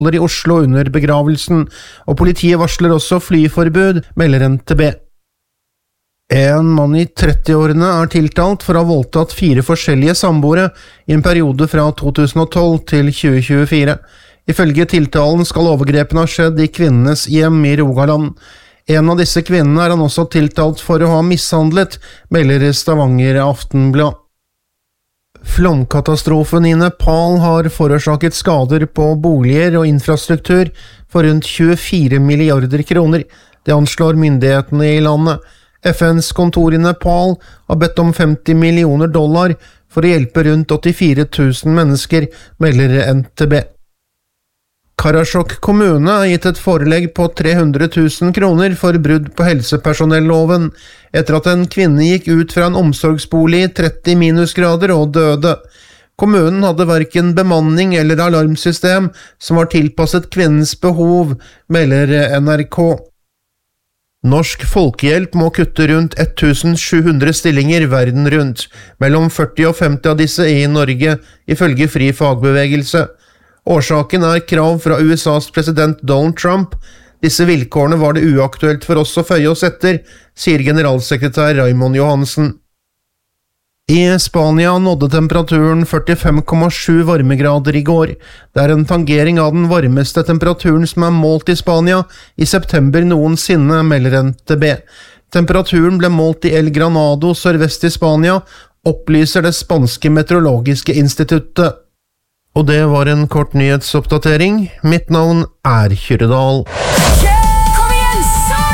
i Oslo under begravelsen, og politiet varsler også flyforbud, melder NTB. En mann i 30-årene tiltalt for å ha voldtatt 4 forskjellige samboere i en periode fra 2012 til 2024. Ifølge tiltalen skal overgrepene ha skjedd i kvinnenes hjem i Rogaland. En av disse kvinnene han også tiltalt for å ha mishandlet, melder Stavanger Aftenblad. Flomkatastrofen i Nepal har forårsaket skader på boliger og infrastruktur for rundt 24 milliarder kroner. Det anslår myndighetene i landet. FNs kontor i Nepal har bedt om $50 millioner for å hjelpe rundt 84 000 mennesker, melder NTB. Karasjok kommune har gitt et forelegg på 300 000 kroner for brudd på helsepersonelloven, etter at en kvinne gikk ut fra en omsorgsbolig i 30 minusgrader og døde. Kommunen hadde hverken bemanning eller alarmsystem som var tilpasset kvinnens behov, melder NRK. Norsk Folkehjelp må kutte rundt 1700 stillinger verden rundt, mellom 40 og 50 av disse i Norge, ifølge Fri Fagbevegelse. Årsaken krav fra USAs president Donald Trump. Disse vilkårene var det uaktuelt for oss å føye oss etter, sier generalsekretær Raymond Johansen. I Spania nådde temperaturen 45,7 varmegrader i går. Det en tangering av den varmeste temperaturen som målt i Spania i september noensinne, melder NTB. Temperaturen ble målt i El Granado sørvest i Spania, opplyser det spanske meteorologiske instituttet. Og det var en kort nyhetsoppdatering. Mitt navn Kyrre Dahl.